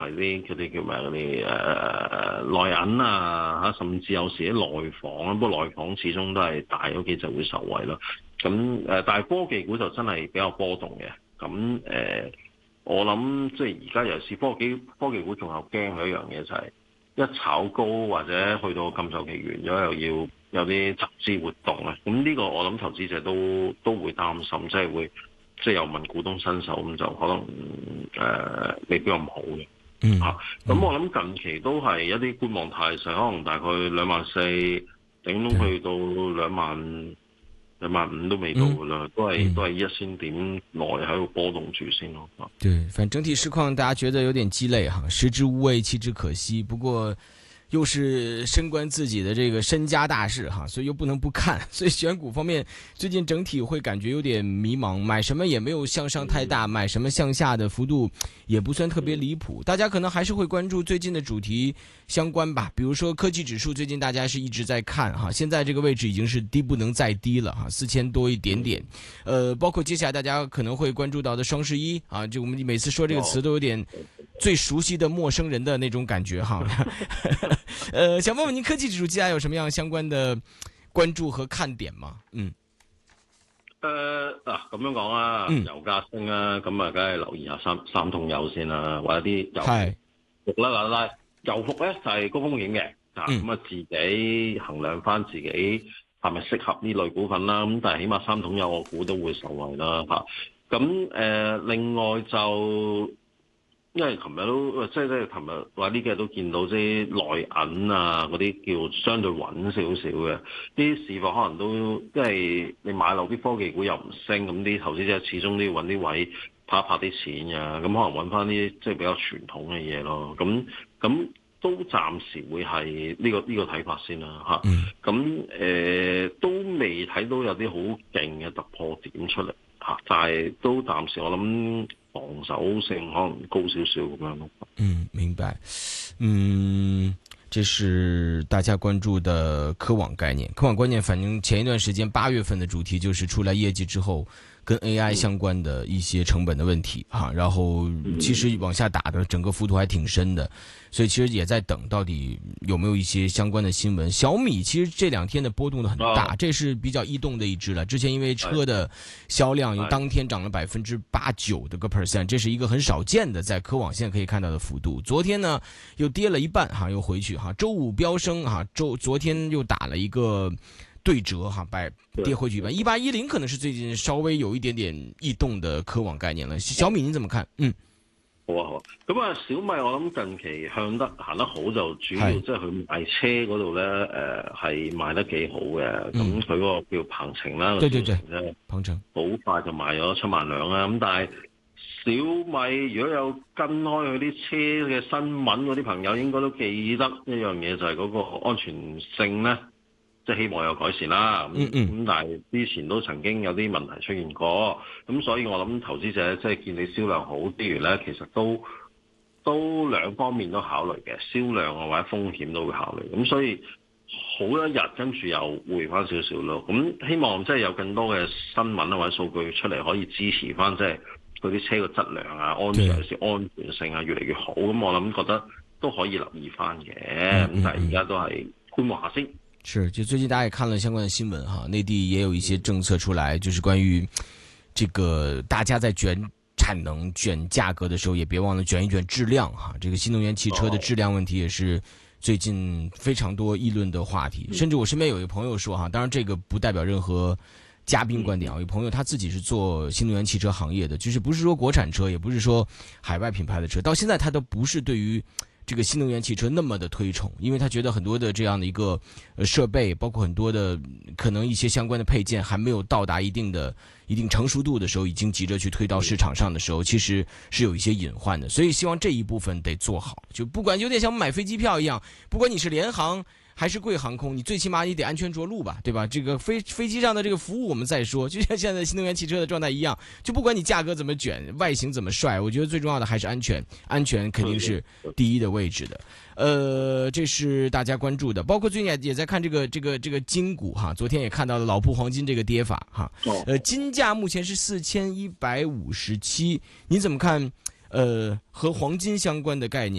係啲佢哋叫咩嗰啲內銀啊嚇，甚至有時啲內房啊，不過內房始終都係大嗰幾隻會受惠咯。咁但係科技股就真係比較波動嘅。咁我諗即係而家尤其是科技股仲有驚嘅一樣嘢就係一炒高或者去到禁售期完咗又要有啲集資活動啊。咁呢個我諗投資者都會擔心，即係會即係又問股東伸手，咁就可能未必咁好嘅。咁我諗近期都係一啲觀望態勢，可能大概24,000，頂籠去到25,000都未到噶啦，都係1000點內喺度波動住先咯。 對，反正整體市況大家覺得有點雞肋哈，食之無味，棄之可惜。不過又是升官自己的這個身家大事哈，所以又不能不看。所以選股方面，最近整體會感覺有點迷茫，買什麼也沒有向上太大，買什麼向下的幅度也不算特別離譜。大家可能還是會關注最近的主題相關吧，比如說科技指數，最近大家是一直在看哈，現在這個位置已經是低不能再低了哈，4000多一點點。包括接下來大家可能會關注到的雙11啊，就我們每次說這個詞都有點最熟悉的陌生人的那種感覺哈。想問問您科技指數接下來有什麼樣相關的關注和看點嗎？ 咁樣講啦，油價升啦，咁啊，梗係留意下三桶油先啦，或者啲油服啦，油服咧就係高風險嘅，咁啊自己衡量翻自己係咪適合呢類股份啦，咁但係起碼三桶油我估都會受惠啦嚇。咁另外就因為琴日都即係琴日話呢幾日都見到啲內銀啊嗰啲叫相對穩少少嘅，啲市況可能都即係你買落啲科技股又唔升，咁啲投資者始終都要揾啲位拍一拍啲錢㗎，咁可能揾翻啲即係比較傳統嘅嘢咯。咁都暫時會係呢個睇法先啦嚇。咁都未睇到有啲好勁嘅突破點出嚟嚇，但係都暫時我諗防守性可能高少少咁樣咯。 明白。這是大家關注的科網概念。科網概念，反正前一段時間8月份的主題就是出來業績之後，跟 AI 相關的一些成本的問題哈，然後其實往下打的整個幅度還挺深的，所以其實也在等到底有沒有一些相關的新聞。小米其實這兩天的波動的很大，這是比較異動的一支了。之前因為車的銷量當天漲了8-9%的個 percent， 這是一個很少見的在科網現在可以看到的幅度。昨天呢又跌了一半哈，又回去哈，周五飆升哈，昨天又打了一個對折哈，跌回去一半，1810可能是最近稍微有一點點異動的科網概念了。小米你怎麼看？ 好啊。咁啊，小米我諗近期行得好就主要即係佢賣車嗰度咧，係賣得幾好嘅。咁佢嗰個叫鵬程啦， 對，鵬程好快就賣咗7萬輛啦。咁但係小米如果有跟開佢啲車嘅新聞嗰啲朋友，應該都記得一樣嘢，就係嗰個安全性咧。即係希望有改善啦，咁但係之前都曾經有啲問題出現過，咁所以我諗投資者即係見你銷量好之餘咧，其實都兩方面都考慮嘅，銷量啊或者風險都會考慮，咁所以好一日跟住又回翻少少咯，咁希望即係有更多嘅新聞啊或者數據出嚟可以支持翻即係嗰啲車嘅質量啊、安全性啊越嚟越好，咁我諗覺得都可以留意翻嘅，咁但係而家都係觀望下先。 是，就最近大家也看了相關的新聞哈，內地也有一些政策出來，就是關於這個大家在捲產能、捲價格的時候，也別忘了捲一捲質量哈。這個新能源汽車的質量問題也是最近非常多議論的話題。甚至我身邊有一個朋友說哈，當然這個不代表任何嘉賓觀點啊，有朋友他自己是做新能源汽車行業的，就是不是說國產車，也不是說海外品牌的車，到現在他都不是對於這個新能源汽車那麼的推崇，因為他覺得很多的這樣的一個設備，包括很多的可能一些相關的配件還沒有到達一定成熟度的時候，已經急着去推到市場上的時候，其實是有一些隱患的。所以希望這一部分得做好，就不管有點像買飛機票一樣，不管你是聯航還是貴航空，你最起碼你得安全着陸吧，對吧？這個飛機上的這個服務我們再說，就像現在新能源汽車的狀態一樣，就不管你價格怎麼捲，外形怎麼帥，我覺得最重要的還是安全，安全肯定是第一的位置的。這是大家關注的，包括最近也在看這個金股哈，昨天也看到了老鋪黃金這個跌法哈，金價目前是4157，你怎麼看？ 和黄金相关的概念。